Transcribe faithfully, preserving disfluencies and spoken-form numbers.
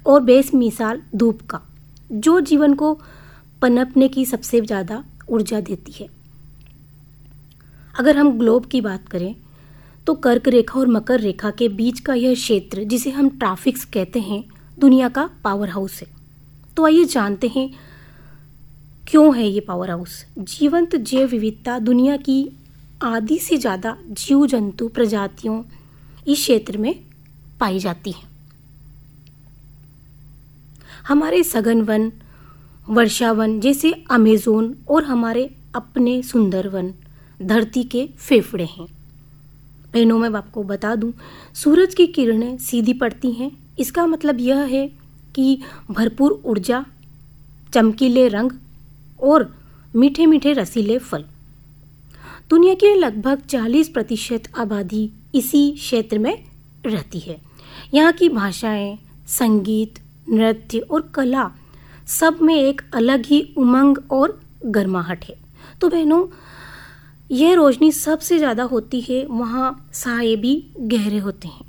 और बेमिसाल धूप का, जो जीवन को पनपने की सबसे ज़्यादा ऊर्जा देती है। अगर हम ग्लोब की बात करें तो कर्क रेखा और मकर रेखा के बीच का यह क्षेत्र, जिसे हम ट्रॉपिक्स कहते हैं, दुनिया का पावर हाउस है। तो आइए जानते हैं क्यों है ये पावर हाउस। जीवंत जैव विविधता, दुनिया की आधी से ज़्यादा जीव जंतु प्रजातियों इस क्षेत्र में पाई जाती हैं। हमारे सघन वन, वर्षावन जैसे अमेज़न और हमारे अपने सुंदर वन धरती के फेफड़े हैं। बहनों, मैं आपको बता दूं, सूरज की किरणें सीधी पड़ती हैं। इसका मतलब यह है कि भरपूर ऊर्जा, चमकीले रंग और मीठे मीठे रसीले फल। दुनिया की लगभग चालीस प्रतिशत आबादी इसी क्षेत्र में रहती है। यहाँ की भाषाएं, संगीत, नृत्य और कला सब में एक अलग ही उमंग और गर्माहट है। तो बहनों, यह रोशनी सबसे ज़्यादा होती है वहाँ साए भी गहरे होते हैं।